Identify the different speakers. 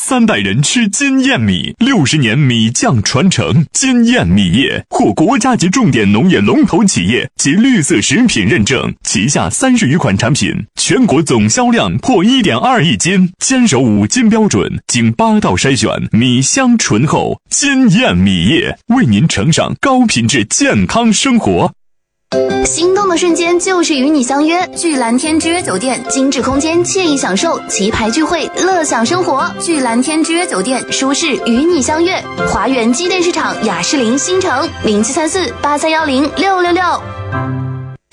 Speaker 1: 3代人吃金燕米，60年米酱传承。金燕米业获国家级重点农业龙头企业及绿色食品认证，旗下30余款产品，全国总销量破1.2亿斤，坚守5金标准，经8道筛选，米香醇厚。金燕米业为您呈上高品质健康生活。
Speaker 2: 心动的瞬间就是与你相约，聚蓝天之约酒店，精致空间，惬意享受，棋牌聚会，乐享生活。聚蓝天之约酒店，舒适与你相约。华源机电市场雅士林新城073483106666。